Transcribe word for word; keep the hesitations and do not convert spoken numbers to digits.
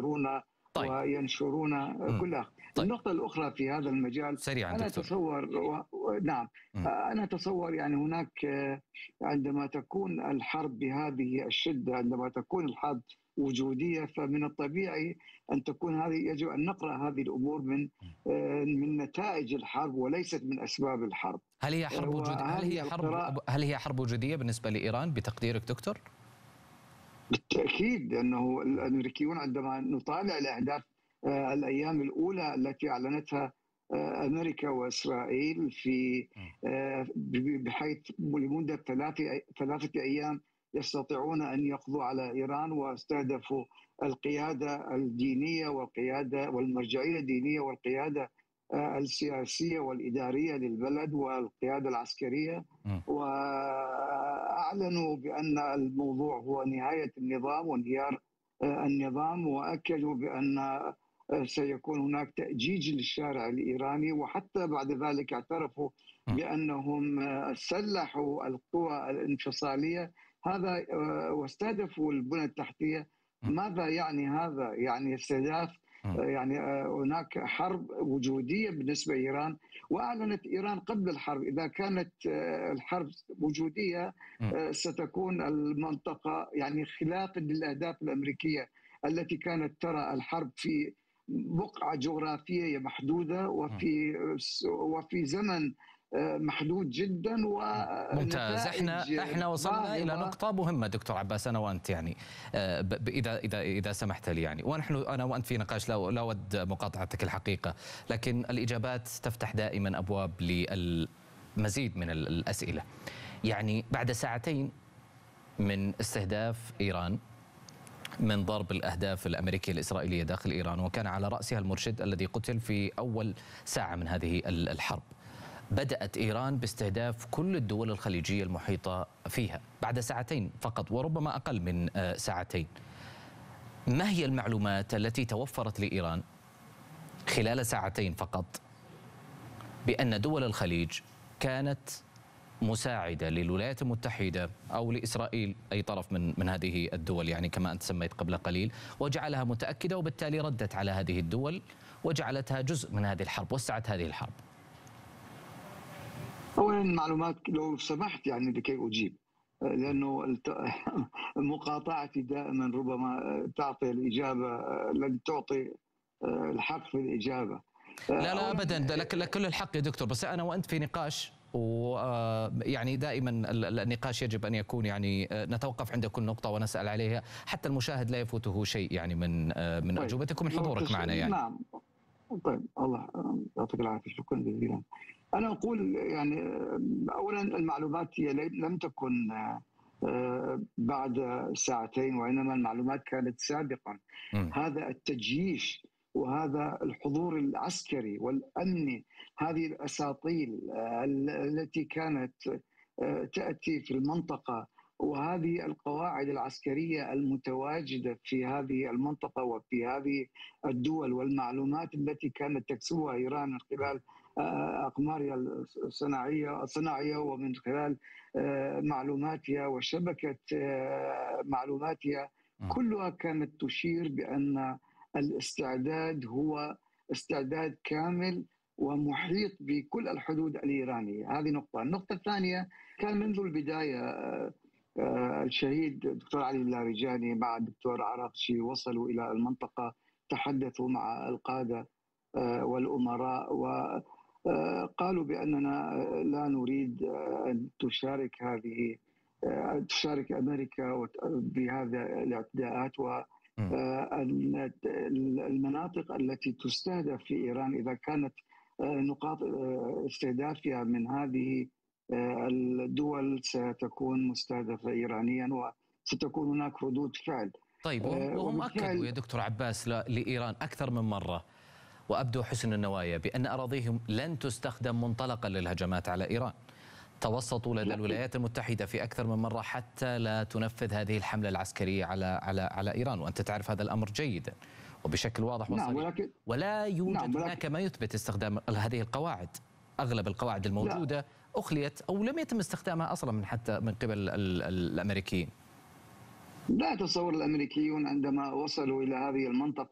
يصدرون طيب. وينشرون كلها. طيب. النقطة الأخرى في هذا المجال سريعا أنا دكتور. أتصور و... نعم م. أنا أتصور يعني هناك عندما تكون الحرب بهذه الشدة، عندما تكون الحرب وجودية، فمن الطبيعي أن تكون هذه، يجب أن نقرأ هذه الأمور من من نتائج الحرب وليست من أسباب الحرب. هل هي حرب وجود... هل هي حرب هل هي حرب وجودية بالنسبة لإيران بتقديرك دكتور؟ بالتأكيد، أنه الأمريكيون عندما نطالع الأهداف الأيام الأولى التي أعلنتها أمريكا وإسرائيل في بحيث لمدة ثلاثة ثلاثة أيام يستطيعون أن يقضوا على إيران، واستهدفوا القيادة الدينية والقيادة والمرجعية الدينية والقيادة السياسية والإدارية للبلد والقيادة العسكرية، وأعلنوا بأن الموضوع هو نهاية النظام وانهيار النظام، وأكدوا بأن سيكون هناك تأجيج للشارع الإيراني، وحتى بعد ذلك اعترفوا بأنهم سلحوا القوى الانفصالية هذا واستهدفوا البنى التحتية. ماذا يعني هذا؟ يعني استهداف، يعني هناك حرب وجودية بالنسبة لإيران، وأعلنت إيران قبل الحرب إذا كانت الحرب وجودية ستكون المنطقة يعني خلافا للأهداف الأمريكية التي كانت ترى الحرب في بقعة جغرافية محدودة وفي وفي زمن محدود جدا. ممتاز. احنا احنا وصلنا الى نقطة مهمة دكتور عباس، انا وانت يعني اذا اذا اذا سمحت لي، يعني ونحن انا وانت في نقاش لا لا اود مقاطعتك الحقيقة، لكن الاجابات تفتح دائما ابواب للمزيد من الاسئلة. يعني بعد ساعتين من استهداف ايران، من ضرب الأهداف الأمريكية الإسرائيلية داخل إيران، وكان على رأسها المرشد الذي قتل في أول ساعة من هذه الحرب، بدأت إيران باستهداف كل الدول الخليجية المحيطة فيها بعد ساعتين فقط، وربما أقل من ساعتين. ما هي المعلومات التي توفرت لإيران خلال ساعتين فقط بأن دول الخليج كانت مساعدة للولايات المتحدة أو لإسرائيل، أي طرف من من هذه الدول يعني كما أنت سميت قبل قليل، وجعلها متأكدة وبالتالي ردت على هذه الدول وجعلتها جزء من هذه الحرب، وسعت هذه الحرب؟ أولا المعلومات لو سمحت يعني لكي أجيب، لأنه مقاطعتي دائما ربما تعطي الإجابة، لن تعطي الحق في الإجابة. لا لا أبدا، لك كل الحق يا دكتور، بس أنا وأنت في نقاش، ويعني دائما النقاش يجب أن يكون يعني نتوقف عند كل نقطة ونسأل عليها حتى المشاهد لا يفوته شيء يعني من من أجوبتك ومن حضورك معنا يعني. نعم طيب، الله يعطيك العافية، شكرا جزيلا. أنا أقول يعني أولا المعلومات هي لم تكن بعد ساعتين، وإنما المعلومات كانت سابقا. م. هذا التجييش وهذا الحضور العسكري والأمني، هذه الأساطيل التي كانت تأتي في المنطقة، وهذه القواعد العسكرية المتواجدة في هذه المنطقة وفي هذه الدول، والمعلومات التي كانت تكسبها إيران من خلال أقمارها الصناعية الصناعية ومن خلال معلوماتها وشبكة معلوماتها، كلها كانت تشير بأن الاستعداد هو استعداد كامل ومحيط بكل الحدود الإيرانية. هذه نقطة. النقطة الثانية، كان منذ البداية الشهيد دكتور علي اللاریجانی مع الدكتور عراقشي وصلوا إلى المنطقة، تحدثوا مع القادة والأمراء وقالوا بأننا لا نريد أن تشارك هذه تشارك أمريكا بهذه الاعتداءات، والمناطق التي تستهدف في إيران إذا كانت نقاط استهدافها من هذه الدول ستكون مستهدفة إيرانيا وستكون هناك ردود فعل. طيب، وهم أكدوا يا دكتور عباس لإيران أكثر من مرة وأبدوا حسن النوايا بأن أراضيهم لن تستخدم منطلقا للهجمات على إيران. توسطوا لدى الولايات المتحدة في أكثر من مرة حتى لا تنفذ هذه الحملة العسكرية على على على إيران، وأنت تعرف هذا الأمر جيدا وبشكل واضح وصريح. نعم، ولكن ولا يوجد نعم هناك ما يثبت استخدام هذه القواعد. أغلب القواعد الموجودة لا. أخليت أو لم يتم استخدامها أصلا من حتى من قبل ال ال الأمريكيين. لا أتصور الأمريكيون عندما وصلوا إلى هذه المنطقة